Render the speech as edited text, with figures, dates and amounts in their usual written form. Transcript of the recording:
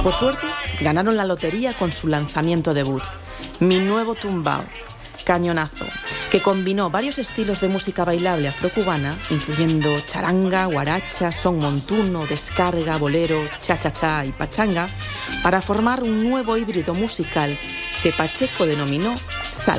Por suerte, ganaron la lotería con su lanzamiento debut, Mi Nuevo Tumbao, cañonazo, que combinó varios estilos de música bailable afrocubana, incluyendo charanga, guaracha, son montuno, descarga, bolero, cha-cha-cha y pachanga, para formar un nuevo híbrido musical que Pacheco denominó salsa.